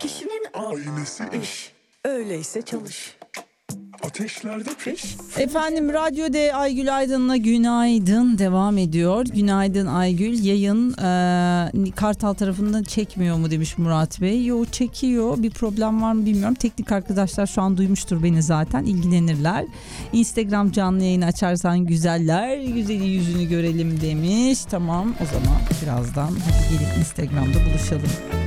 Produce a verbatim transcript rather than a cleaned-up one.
kişinin aynısı iş. Öyleyse çalış. Ateşlerde piş. Efendim Radyo D Aygül Aydın'la günaydın devam ediyor. Günaydın Aygül. Yayın e, Kartal tarafından çekmiyor mu demiş Murat Bey. Yo, çekiyor. Bir problem var mı bilmiyorum. Teknik arkadaşlar şu an duymuştur beni zaten. İlgilenirler. Instagram canlı yayını açarsan güzeller güzeli yüzünü görelim demiş. Tamam, o zaman birazdan hadi gelip Instagram'da buluşalım.